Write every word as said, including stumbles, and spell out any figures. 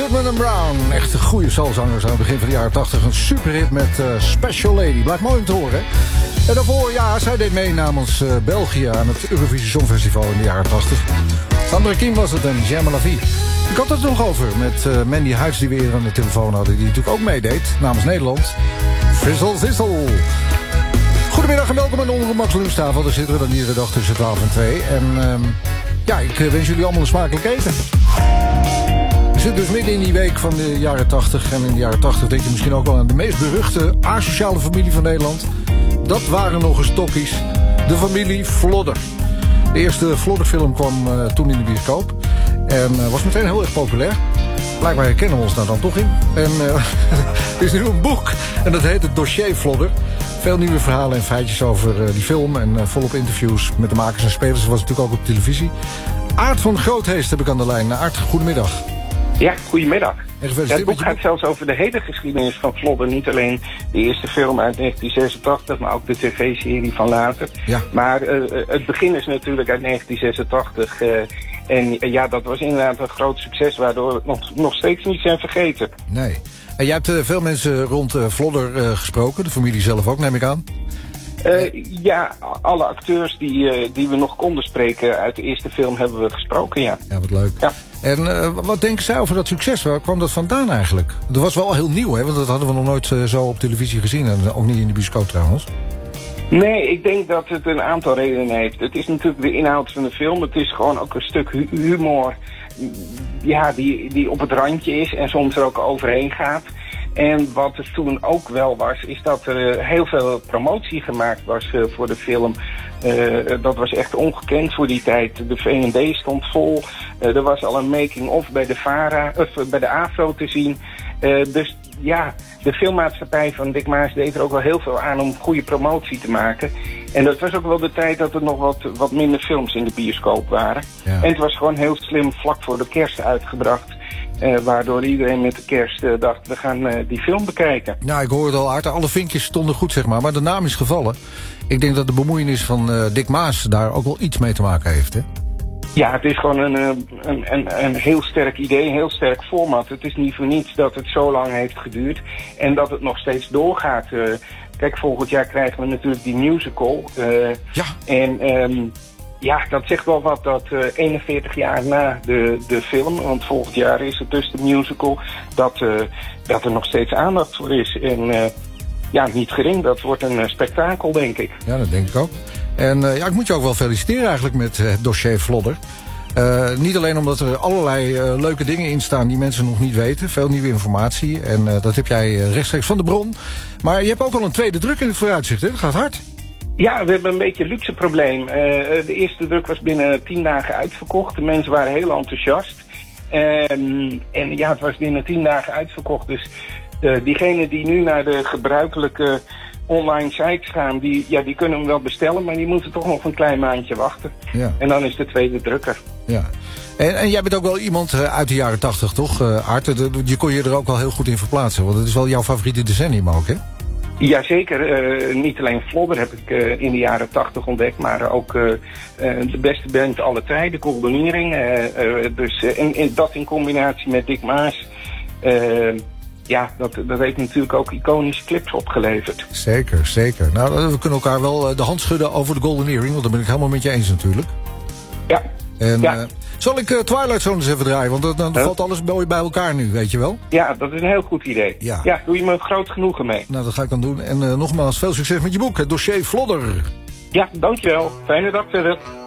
Goodman en Brown. Echt een goede soulzangers aan het begin van de jaren tachtig. Een superhit met uh, Special Lady. Blijft mooi om te horen. En daarvoor, ja, zij deed mee namens uh, België aan het Eurovisie Songfestival in de jaren tachtig. Sandra Kim was het en Jamie Lavie. Ik had het er nog over met uh, Mandy Huids die we eerder aan de telefoon hadden. Die natuurlijk ook meedeed namens Nederland. Frizzle Zizzle. Goedemiddag en welkom aan de Omroep Max Lunchtafel. Daar zitten we dan iedere dag tussen twaalf en twee. En um, ja, ik wens jullie allemaal een smakelijk eten. We zitten dus midden in die week van de jaren tachtig. En in de jaren tachtig denk je misschien ook wel aan de meest beruchte asociale familie van Nederland. Dat waren nog eens tokkies. De familie Vlodder. De eerste Vlodder-film kwam uh, toen in de bioscoop. En uh, was meteen heel erg populair. Blijkbaar herkennen we ons daar dan toch in. En uh, er is nu een boek. En dat heet het Dossier Vlodder. Veel nieuwe verhalen en feitjes over uh, die film. En uh, volop interviews met de makers en spelers. Dat was natuurlijk ook op televisie. Aart van Grootheest heb ik aan de lijn. Aart, goedemiddag. Ja, goedemiddag. Ja, het boek gaat zelfs over de hele geschiedenis van Vlodder. Niet alleen de eerste film uit negentien zesentachtig, maar ook de tv-serie van later. Ja. Maar uh, het begin is natuurlijk uit negentien zesentachtig. Uh, en uh, ja, dat was inderdaad een groot succes, waardoor we nog, nog steeds niet zijn vergeten. Nee. En jij hebt uh, veel mensen rond uh, Vlodder uh, gesproken, de familie zelf ook, neem ik aan. Uh, ja, alle acteurs die, uh, die we nog konden spreken uit de eerste film hebben we gesproken, ja. Ja, wat leuk. Ja. En uh, wat denken zij over dat succes? Waar kwam dat vandaan eigenlijk? Dat was wel heel nieuw, hè? Want dat hadden we nog nooit uh, zo op televisie gezien. En ook niet in de bioscoop trouwens. Nee, ik denk dat het een aantal redenen heeft. Het is natuurlijk de inhoud van de film. Het is gewoon ook een stuk hu- humor ja, die, die op het randje is en soms er ook overheen gaat. En wat er toen ook wel was, is dat er uh, heel veel promotie gemaakt was uh, voor de film. Uh, dat was echt ongekend voor die tijd. De V en D stond vol. Uh, er was al een making-of bij de VARA, of bij de AVRO te zien. Uh, dus ja, de filmmaatschappij van Dick Maas deed er ook wel heel veel aan om goede promotie te maken. En dat was ook wel de tijd dat er nog wat, wat minder films in de bioscoop waren. Ja. En het was gewoon heel slim vlak voor de kerst uitgebracht. Uh, waardoor iedereen met de kerst uh, dacht, we gaan uh, die film bekijken. Nou, ik hoorde al, Aart, alle vinkjes stonden goed, zeg maar. Maar de naam is gevallen. Ik denk dat de bemoeienis van uh, Dick Maas daar ook wel iets mee te maken heeft, hè? Ja, het is gewoon een, een, een, een heel sterk idee, een heel sterk format. Het is niet voor niets dat het zo lang heeft geduurd en dat het nog steeds doorgaat. Uh, kijk, volgend jaar krijgen we natuurlijk die musical. Uh, ja. En um, ja, dat zegt wel wat, dat uh, eenenveertig jaar na de, de film, want volgend jaar is het dus de musical, dat, uh, dat er nog steeds aandacht voor is. En uh, ja, niet gering, dat wordt een uh, spektakel, denk ik. Ja, dat denk ik ook. En uh, ja, ik moet je ook wel feliciteren eigenlijk met uh, het dossier Vlodder. Uh, niet alleen omdat er allerlei uh, leuke dingen in staan die mensen nog niet weten. Veel nieuwe informatie. En uh, dat heb jij uh, rechtstreeks van de bron. Maar je hebt ook al een tweede druk in het vooruitzicht, hè? Dat gaat hard. Ja, we hebben een beetje een luxe probleem. Uh, de eerste druk was binnen tien dagen uitverkocht. De mensen waren heel enthousiast. Um, en ja, het was binnen tien dagen uitverkocht. Dus uh, diegenen die nu naar de gebruikelijke online sites gaan, die, ja, die kunnen hem wel bestellen, maar die moeten toch nog een klein maandje wachten. Ja. En dan is de tweede drukker. Ja. En, en jij bent ook wel iemand uh, uit de jaren tachtig, toch, uh, Art? Je kon je er ook wel heel goed in verplaatsen, want het is wel jouw favoriete decennium ook, hè? Jazeker. Uh, niet alleen Vlodder heb ik uh, in de jaren tachtig ontdekt, maar ook uh, uh, de beste band aller tijden, Goldeniering. Uh, uh, dus, uh, en, en dat in combinatie met Dick Maas. Uh, Ja, dat, dat heeft natuurlijk ook iconische clips opgeleverd. Zeker, zeker. Nou, we kunnen elkaar wel de hand schudden over de Golden Earring, want daar ben ik helemaal met je eens natuurlijk. Ja. En ja. Uh, zal ik uh, Twilight Zone eens even draaien, want dan, dan huh? valt alles mooi bij elkaar nu, weet je wel? Ja, dat is een heel goed idee. Ja, ja doe je me groot genoegen mee. Nou, dat ga ik dan doen. En uh, nogmaals, veel succes met je boek, het dossier Vlodder. Ja, dankjewel. Fijne dag verder.